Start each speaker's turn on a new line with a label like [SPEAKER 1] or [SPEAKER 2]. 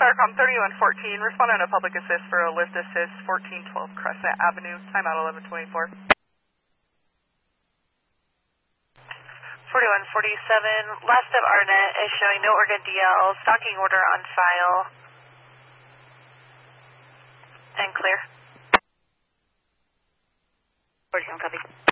[SPEAKER 1] SARCOM 3114, respond on a public assist for a lift assist 1412 Crescent Avenue, timeout 1124.
[SPEAKER 2] 4147, last of ARNet is showing no Orga DL, stocking order on file, and clear. 47 copy.